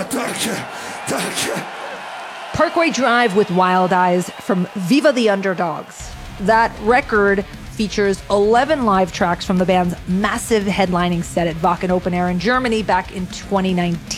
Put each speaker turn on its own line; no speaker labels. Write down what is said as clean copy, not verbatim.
Parkway Drive with Wild Eyes from Viva the Underdogs. That record features 11 live tracks from the band's massive headlining set at Wacken Open Air in Germany back in 2019.